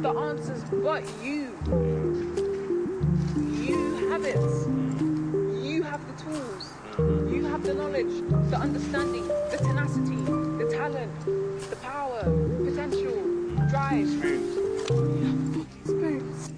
the answers but you. You have it. You have the tools. You have the knowledge, the understanding, the tenacity, the talent, the power, potential, drive. Spoons. Spoons.